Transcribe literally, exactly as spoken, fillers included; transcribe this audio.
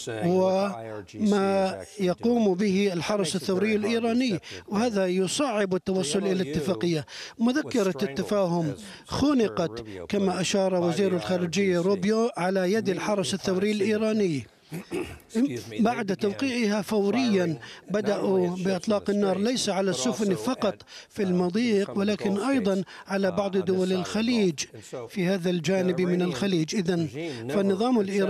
وما يقوم به الحرس الثوري الإيراني، وهذا يصعب التوصل إلى اتفاقية. مذكرة التفاهم خنقت كما أشار وزير الخارجية روبيو على يد الحرس الثوري الإيراني. بعد توقيعها فوريا بدأوا بإطلاق النار ليس على السفن فقط في المضيق، ولكن أيضا على بعض دول الخليج في هذا الجانب من الخليج. إذن فالنظام الإيراني